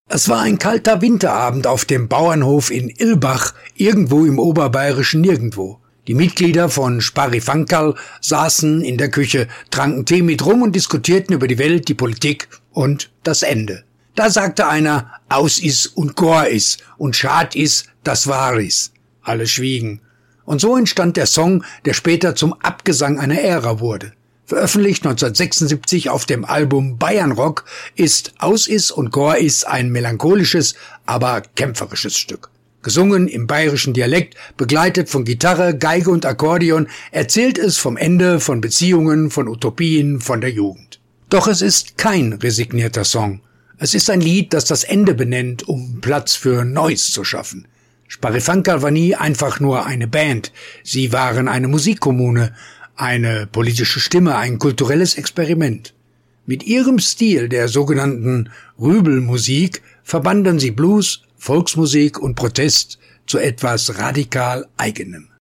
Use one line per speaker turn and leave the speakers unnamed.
Es war ein kalter Winterabend auf dem Bauernhof in Illbach, irgendwo im oberbayerischen Nirgendwo. Die Mitglieder von Sparifankerl saßen in der Küche, tranken Tee mit rum und diskutierten über die Welt, die Politik und das Ende. Da sagte einer, aus is und gor is und schad is, das wahr is. Alle schwiegen. Und so entstand der Song, der später zum Abgesang einer Ära wurde. Veröffentlicht 1976 auf dem Album Bayernrock, ist Aus is und Gor is ein melancholisches, aber kämpferisches Stück. Gesungen im bayerischen Dialekt, begleitet von Gitarre, Geige und Akkordeon, erzählt es vom Ende, von Beziehungen, von Utopien, von der Jugend. Doch es ist kein resignierter Song. Es ist ein Lied, das das Ende benennt, um Platz für Neues zu schaffen. Sparifankerl war nie einfach nur eine Band. Sie waren eine Musikkommune, eine politische Stimme, ein kulturelles Experiment. Mit ihrem Stil der sogenannten Rübelmusik verbanden sie Blues, Volksmusik und Protest zu etwas radikal Eigenem.